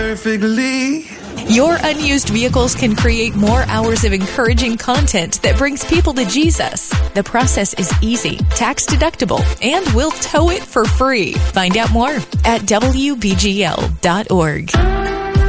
Perfectly. Your unused vehicles can create more hours of encouraging content that brings people to Jesus. The process is easy, tax deductible, and we'll tow it for free. Find out more at WBGL.org.